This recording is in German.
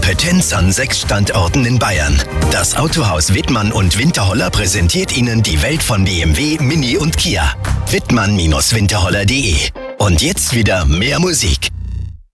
Kompetenz an 6 Standorten in Bayern. Das Autohaus Wittmann und Winterholler präsentiert Ihnen die Welt von BMW, Mini und Kia. Wittmann-Winterholler.de. Und jetzt wieder mehr Musik.